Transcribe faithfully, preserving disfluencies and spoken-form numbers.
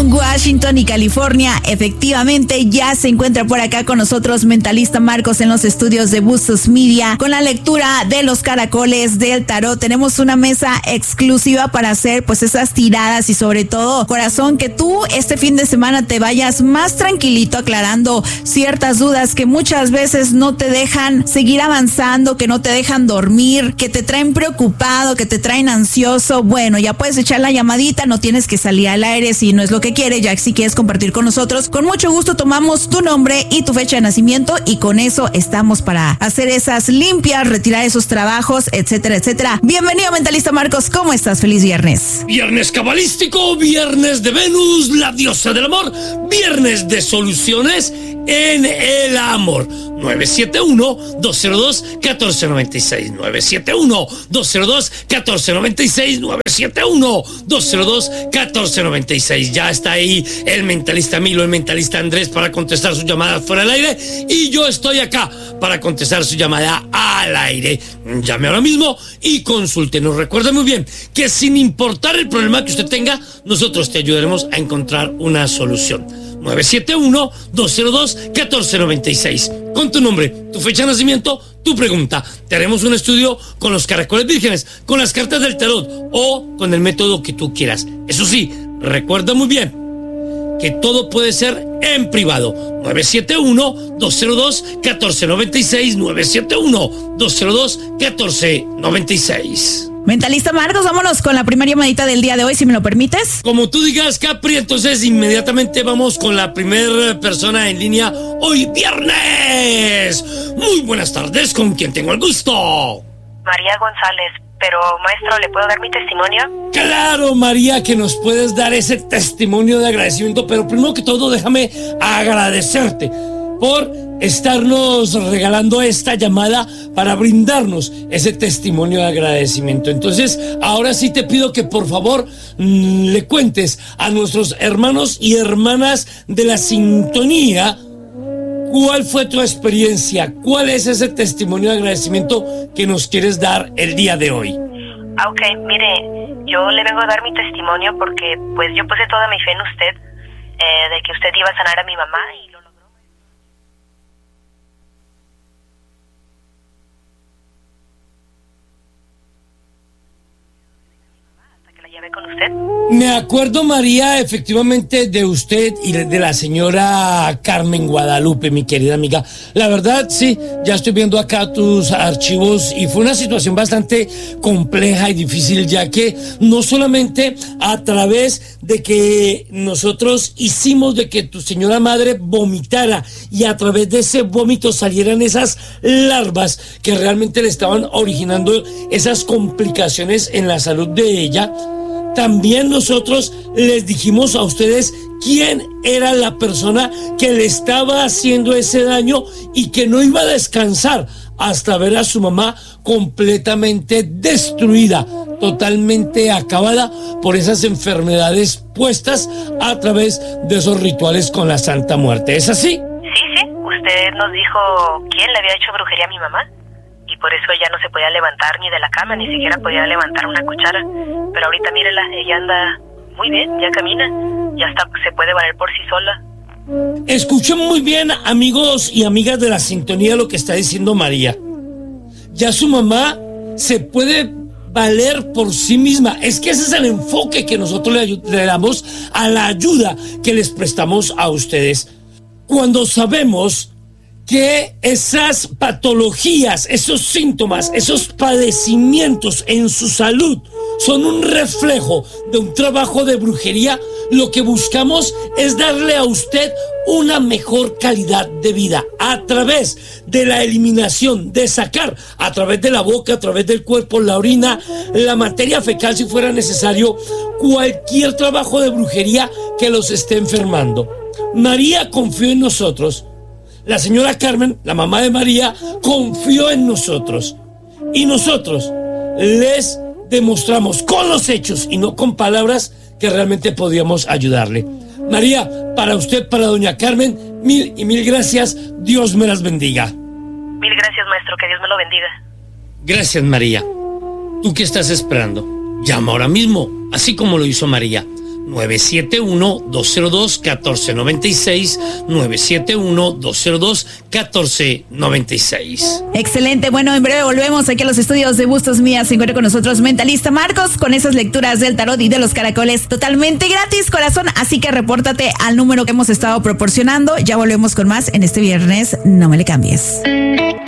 Washington y California. Efectivamente, ya se encuentra por acá con nosotros Mentalista Marcos en los estudios de Bustos Media con la lectura de los caracoles del tarot. Tenemos una mesa exclusiva para hacer pues esas tiradas y sobre todo, corazón, que tú este fin de semana te vayas más tranquilito aclarando ciertas dudas que muchas veces no te dejan seguir avanzando, que no te dejan dormir, que te traen preocupado, que te traen ansioso. Bueno, ya puedes echar la llamadita, no tienes que salir al aire si no es lo que quieres, ya si quieres compartir con nosotros. Con mucho gusto tomamos tu nombre y tu fecha de nacimiento y con eso estamos para hacer esas limpias, retirar esos trabajos, etcétera, etcétera. Bienvenido, Mentalista Marcos, ¿cómo estás? Feliz viernes. Viernes cabalístico, viernes de Venus, la diosa del amor, viernes de soluciones en el amor. nueve siete uno, dos cero dos, uno cuatro nueve seis, nueve siete uno, dos cero dos, uno cuatro nueve seis, nueve siete uno, dos cero dos, uno cuatro nueve seis. Ya está ahí el mentalista Milo, el mentalista Andrés para contestar su llamada fuera del aire y yo estoy acá para contestar su llamada al aire. Llame ahora mismo y consúltenos. Recuerde muy bien que sin importar el problema que usted tenga, nosotros te ayudaremos a encontrar una solución. nueve siete uno, dos cero dos, uno cuatro nueve seis. Con tu nombre, tu fecha de nacimiento, tu pregunta. Te haremos un estudio con los caracoles vírgenes, con las cartas del tarot o con el método que tú quieras. Eso sí, recuerda muy bien que todo puede ser en privado. nueve siete uno, dos cero dos, uno cuatro nueve seis, nueve siete uno, dos cero dos, uno cuatro nueve seis. Mentalista Marcos, vámonos con la primera llamadita del día de hoy, si me lo permites. Como tú digas, Capri, entonces inmediatamente vamos con la primera persona en línea hoy viernes. Muy buenas tardes, ¿con quién tengo el gusto? María González, pero maestro, ¿le puedo dar mi testimonio? Claro, María, que nos puedes dar ese testimonio de agradecimiento, pero primero que todo déjame agradecerte por estarnos regalando esta llamada para brindarnos ese testimonio de agradecimiento. Entonces, ahora sí te pido que por favor mmm, le cuentes a nuestros hermanos y hermanas de la sintonía cuál fue tu experiencia, cuál es ese testimonio de agradecimiento que nos quieres dar el día de hoy. Ah, ok, mire, yo le vengo a dar mi testimonio porque pues yo puse toda mi fe en usted, eh, de que usted iba a sanar a mi mamá y lo logró. Con usted. Me acuerdo, María, efectivamente de usted y de la señora Carmen Guadalupe, mi querida amiga. La verdad, sí, ya estoy viendo acá tus archivos y fue una situación bastante compleja y difícil, ya que no solamente a través de que nosotros hicimos de que tu señora madre vomitara y a través de ese vómito salieran esas larvas que realmente le estaban originando esas complicaciones en la salud de ella. También nosotros les dijimos a ustedes quién era la persona que le estaba haciendo ese daño y que no iba a descansar hasta ver a su mamá completamente destruida, totalmente acabada por esas enfermedades puestas a través de esos rituales con la Santa Muerte. ¿Es así? Sí, sí. Usted nos dijo quién le había hecho brujería a mi mamá. Y por eso ella no se podía levantar ni de la cama, ni siquiera podía levantar una cuchara. Pero ahorita mírela, ella anda muy bien, ya camina, ya hasta se puede valer por sí sola. Escuchen muy bien, amigos y amigas de la sintonía, lo que está diciendo María. Ya su mamá se puede valer por sí misma. Es que ese es el enfoque que nosotros le, le damos a la ayuda que les prestamos a ustedes. Cuando sabemos que esas patologías, esos síntomas, esos padecimientos en su salud son un reflejo de un trabajo de brujería, lo que buscamos es darle a usted una mejor calidad de vida a través de la eliminación, de sacar a través de la boca, a través del cuerpo, la orina, la materia fecal si fuera necesario, cualquier trabajo de brujería que los esté enfermando. María confió en nosotros. La señora Carmen, la mamá de María, confió en nosotros. Y nosotros les demostramos con los hechos y no con palabras que realmente podíamos ayudarle. María, para usted, para doña Carmen, mil y mil gracias. Dios me las bendiga. Mil gracias, maestro. Que Dios me lo bendiga. Gracias, María. ¿Tú qué estás esperando? Llama ahora mismo, así como lo hizo María. nueve siete uno, dos cero dos, uno cuatro nueve seis, nueve siete uno, dos cero dos, uno cuatro nueve seis. Excelente, bueno, en breve volvemos aquí a los estudios de Bustos Media. Se encuentra con nosotros Mentalista Marcos con esas lecturas del tarot y de los caracoles totalmente gratis, corazón, así que repórtate al número que hemos estado proporcionando. Ya volvemos con más en este viernes, no me le cambies.